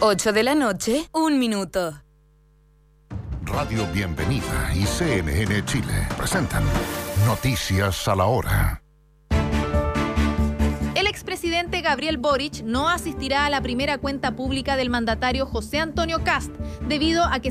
8 de la noche, 1 minuto. Radio Bienvenida y CNN Chile presentan Noticias a la Hora. El expresidente Gabriel Boric no asistirá a la primera cuenta pública del mandatario José Antonio Kast, debido a que